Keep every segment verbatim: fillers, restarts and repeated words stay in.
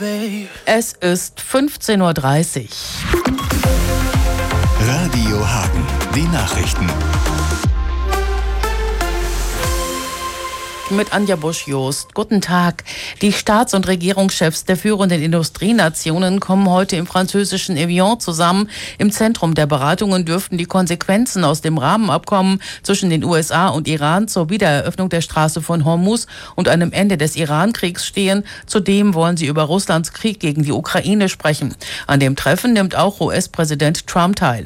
Es ist fünfzehn Uhr dreißig. Radio Hagen, die Nachrichten. Mit Anja Busch-Jost. Guten Tag. Die Staats- und Regierungschefs der führenden Industrienationen kommen heute im französischen Evian zusammen. Im Zentrum der Beratungen dürften die Konsequenzen aus dem Rahmenabkommen zwischen den U S A und Iran zur Wiedereröffnung der Straße von Hormuz und einem Ende des Iran-Kriegs stehen. Zudem wollen sie über Russlands Krieg gegen die Ukraine sprechen. An dem Treffen nimmt auch U S-Präsident Trump teil.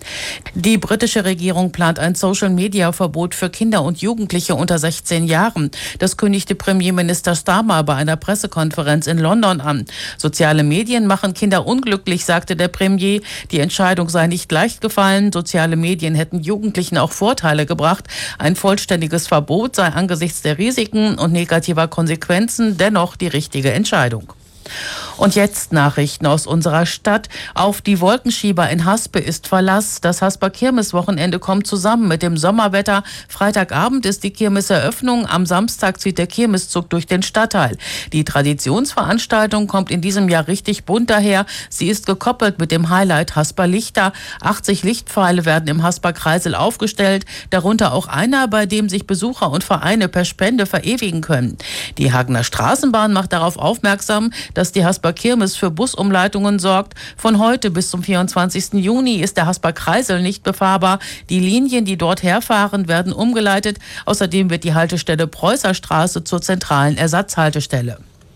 Die britische Regierung plant ein Social-Media-Verbot für Kinder und Jugendliche unter sechzehn Jahren. Das kündigte Premierminister Starmer bei einer Pressekonferenz in London an. Soziale Medien machen Kinder unglücklich, sagte der Premier. Die Entscheidung sei nicht leicht gefallen. Soziale Medien hätten Jugendlichen auch Vorteile gebracht. Ein vollständiges Verbot sei angesichts der Risiken und negativer Konsequenzen dennoch die richtige Entscheidung. Und jetzt Nachrichten aus unserer Stadt. Auf die Wolkenschieber in Haspe ist Verlass. Das Hasper Kirmeswochenende kommt zusammen mit dem Sommerwetter. Freitagabend ist die Kirmeseröffnung. Am Samstag zieht der Kirmeszug durch den Stadtteil. Die Traditionsveranstaltung kommt in diesem Jahr richtig bunt daher. Sie ist gekoppelt mit dem Highlight Hasper Lichter. achtzig Lichtpfeile werden im Hasper Kreisel aufgestellt. Darunter auch einer, bei dem sich Besucher und Vereine per Spende verewigen können. Die Hagener Straßenbahn macht darauf aufmerksam, dass die Hasper Kirmes für Busumleitungen sorgt. Von heute bis zum vierundzwanzigsten Juni ist der Hasper Kreisel nicht befahrbar. Die Linien, die dort herfahren, werden umgeleitet. Außerdem wird die Haltestelle Preußerstraße zur zentralen Ersatzhaltestelle.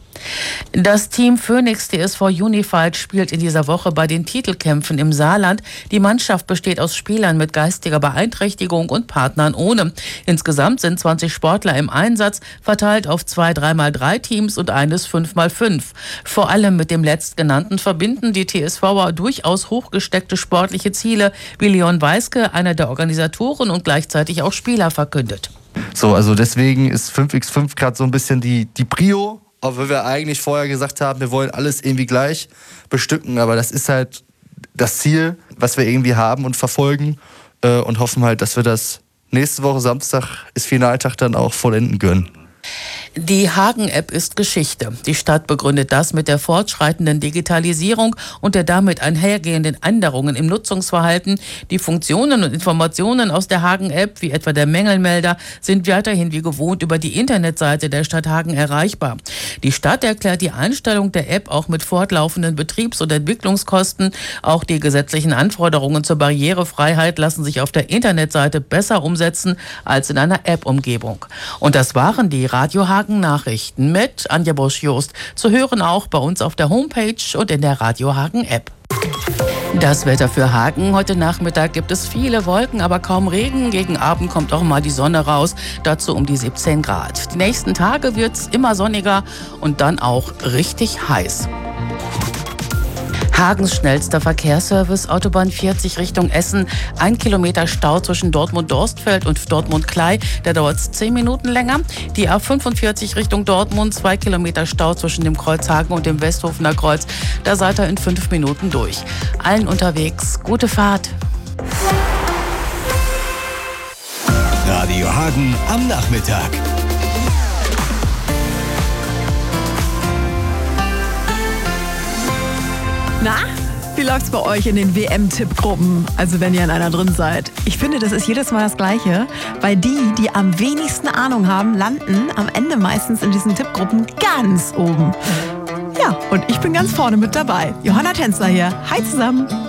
Das Team Phoenix T S V Unified spielt in dieser Woche bei den Titelkämpfen im Saarland. Die Mannschaft besteht aus Spielern mit geistiger Beeinträchtigung und Partnern ohne. Insgesamt sind zwanzig Sportler im Einsatz, verteilt auf zwei drei mal drei Teams und eines fünf mal fünf. Vor allem mit dem letztgenannten verbinden die T S V'er durchaus hochgesteckte sportliche Ziele, wie Leon Weiske, einer der Organisatoren und gleichzeitig auch Spieler, verkündet. So, also deswegen ist fünf gegen fünf gerade so ein bisschen die, die Prio. Obwohl wir eigentlich vorher gesagt haben, wir wollen alles irgendwie gleich bestücken. Aber das ist halt das Ziel, was wir irgendwie haben und verfolgen. Äh, und hoffen halt, dass wir das nächste Woche Samstag, ist Finaltag, dann auch vollenden können. Die Hagen-App ist Geschichte. Die Stadt begründet das mit der fortschreitenden Digitalisierung und der damit einhergehenden Änderungen im Nutzungsverhalten. Die Funktionen und Informationen aus der Hagen-App, wie etwa der Mängelmelder, sind weiterhin wie gewohnt über die Internetseite der Stadt Hagen erreichbar. Die Stadt erklärt die Einstellung der App auch mit fortlaufenden Betriebs- und Entwicklungskosten. Auch die gesetzlichen Anforderungen zur Barrierefreiheit lassen sich auf der Internetseite besser umsetzen als in einer App-Umgebung. Und das waren die Radio Hagen Nachrichten mit Anja Busch-Jost. Zu hören auch bei uns auf der Homepage und in der Radio Hagen App. Das Wetter für Hagen. Heute Nachmittag gibt es viele Wolken, aber kaum Regen. Gegen Abend kommt auch mal die Sonne raus. Dazu um die siebzehn Grad. Die nächsten Tage wird es immer sonniger und dann auch richtig heiß. Hagens schnellster Verkehrsservice, Autobahn vierzig Richtung Essen. Ein Kilometer Stau zwischen Dortmund-Dorstfeld und Dortmund-Klei. Da dauert es zehn Minuten länger. Die A fünfundvierzig Richtung Dortmund. Zwei Kilometer Stau zwischen dem Kreuz Hagen und dem Westhofener Kreuz. Da seid ihr in fünf Minuten durch. Allen unterwegs gute Fahrt. Radio Hagen am Nachmittag. Na, wie läuft's bei euch in den W M-Tippgruppen? Also wenn ihr in einer drin seid. Ich finde, das ist jedes Mal das Gleiche, weil die, die am wenigsten Ahnung haben, landen am Ende meistens in diesen Tippgruppen ganz oben. Ja, und ich bin ganz vorne mit dabei. Johanna Tänzler hier. Hi zusammen.